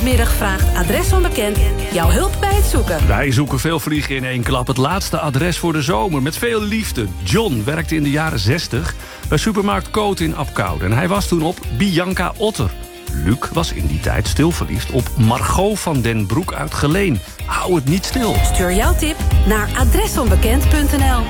Zaterdagmiddag vraagt Adres Onbekend jouw hulp bij het zoeken. Wij zoeken veel vliegen in één klap. Het laatste adres voor de zomer. Met veel liefde. John werkte in de jaren 60 bij supermarkt Coot in Apkoude. En hij was toen op Bianca Otter. Luc was in die tijd stilverliefd op Margot van den Broek uit Geleen. Hou het niet stil. Stuur jouw tip naar adresonbekend.nl.